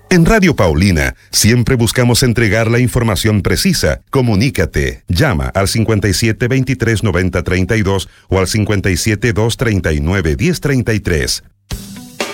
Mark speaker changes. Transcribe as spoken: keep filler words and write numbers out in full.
Speaker 1: En Radio Paulina siempre buscamos entregar la información precisa. Comunícate. Llama al cincuenta y siete, veintitrés, noventa, treinta y dos o al cincuenta y siete, doscientos treinta y nueve, diez treinta y tres.